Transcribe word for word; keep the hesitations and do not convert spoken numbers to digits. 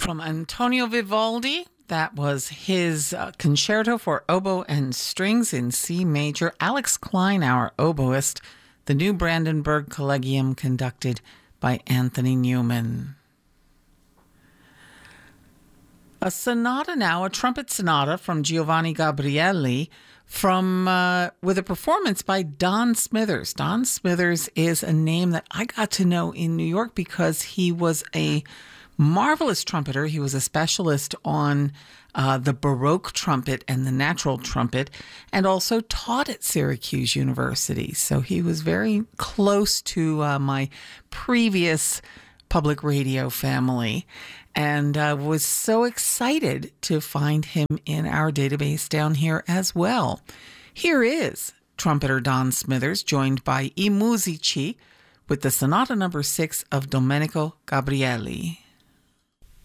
from Antonio Vivaldi. That was his uh, concerto for oboe and strings in C major. Alex Klein, our oboist. The New Brandenburg Collegium, conducted by Anthony Newman. A sonata now, a trumpet sonata from Giovanni Gabrieli, from uh, with a performance by Don Smithers. Don Smithers is a name that I got to know in New York because he was a marvelous trumpeter. He was a specialist on uh, the Baroque trumpet and the natural trumpet, and also taught at Syracuse University. So he was very close to uh, my previous public radio family, and uh, was so excited to find him in our database down here as well. Here is trumpeter Don Smithers, joined by I Musici, with the Sonata number six of Domenico Gabrieli.